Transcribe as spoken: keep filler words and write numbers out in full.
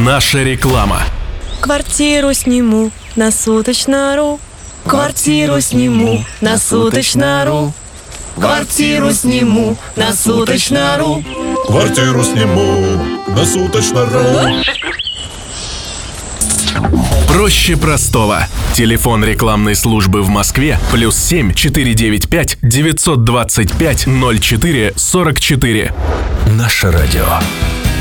Наша реклама. Квартиру сниму на суточно.ру. Квартиру сниму на суточно.ру. Квартиру сниму на суточно.ру. Квартиру сниму на суточно.ру. Проще простого. Телефон рекламной службы в Москве плюс семь четыре девять пять девятьсот двадцать пять ноль четыре сорок четыре. Наше радио.